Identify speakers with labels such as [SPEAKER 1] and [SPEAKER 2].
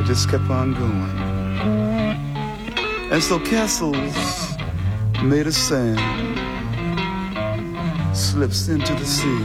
[SPEAKER 1] It just kept on going. And so castles made of sand slips into the sea.